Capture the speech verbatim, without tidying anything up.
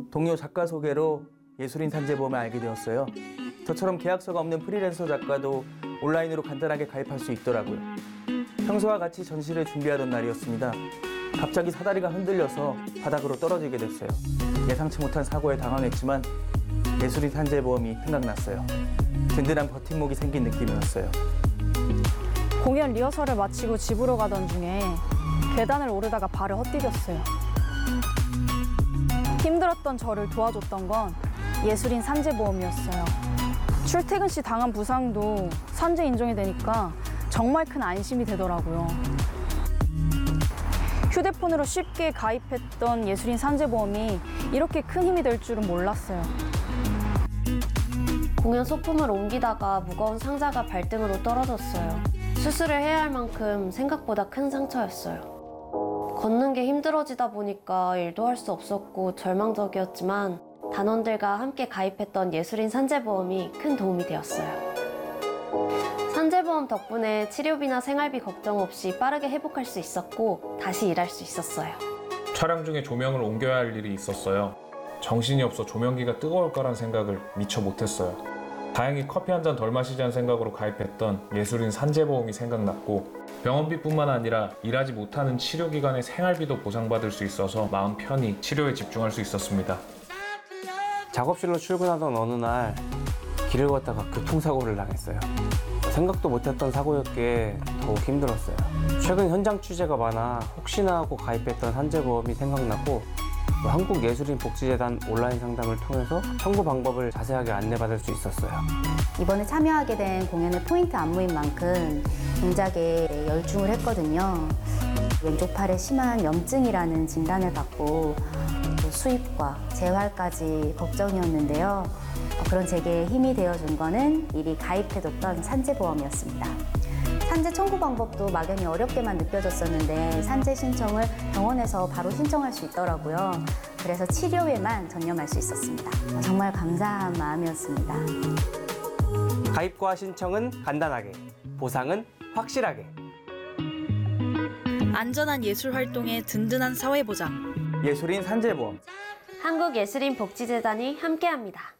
동료 작가 소개로 예술인 산재보험을 알게 되었어요. 저처럼 계약서가 없는 프리랜서 작가도 온라인으로 간단하게 가입할 수 있더라고요. 평소와 같이 전시를 준비하던 날이었습니다. 갑자기 사다리가 흔들려서 바닥으로 떨어지게 됐어요. 예상치 못한 사고에 당황했지만 예술인 산재보험이 생각났어요. 든든한 버팀목이 생긴 느낌이었어요. 공연 리허설을 마치고 집으로 가던 중에 계단을 오르다가 발을 헛디뎠어요. 힘들었던 저를 도와줬던 건 예술인 산재보험이었어요. 출퇴근 시 당한 부상도 산재 인정이 되니까 정말 큰 안심이 되더라고요. 휴대폰으로 쉽게 가입했던 예술인 산재보험이 이렇게 큰 힘이 될 줄은 몰랐어요. 공연 소품을 옮기다가 무거운 상자가 발등으로 떨어졌어요. 수술을 해야 할 만큼 생각보다 큰 상처였어요. 걷는 게 힘들어지다 보니까 일도 할 수 없었고 절망적이었지만 단원들과 함께 가입했던 예술인 산재보험이 큰 도움이 되었어요. 산재보험 덕분에 치료비나 생활비 걱정 없이 빠르게 회복할 수 있었고 다시 일할 수 있었어요. 촬영 중에 조명을 옮겨야 할 일이 있었어요. 정신이 없어 조명기가 뜨거울 거란 생각을 미처 못했어요. 다행히 커피 한 잔 덜 마시자는 생각으로 가입했던 예술인 산재보험이 생각났고 병원비뿐만 아니라 일하지 못하는 치료기간의 생활비도 보상받을 수 있어서 마음 편히 치료에 집중할 수 있었습니다. 작업실로 출근하던 어느 날 길을 걷다가 교통사고를 당했어요. 생각도 못했던 사고였기에 더욱 힘들었어요. 최근 현장 취재가 많아 혹시나 하고 가입했던 산재보험이 생각나고 또 한국예술인복지재단 온라인 상담을 통해서 청구 방법을 자세하게 안내받을 수 있었어요. 이번에 참여하게 된 공연의 포인트 안무인 만큼 동작에 열중을 했거든요. 왼쪽 팔에 심한 염증이라는 진단을 받고 수입과 재활까지 걱정이었는데요. 그런 제게 힘이 되어준 거는 미리 가입해뒀던 산재보험이었습니다. 산재 청구 방법도 막연히 어렵게만 느껴졌었는데 산재 신청을 병원에서 바로 신청할 수 있더라고요. 그래서 치료에만 전념할 수 있었습니다. 정말 감사한 마음이었습니다. 가입과 신청은 간단하게, 보상은 확실하게. 안전한 예술 활동에 든든한 사회 보장. 예술인 산재보험. 한국예술인복지재단이 함께합니다.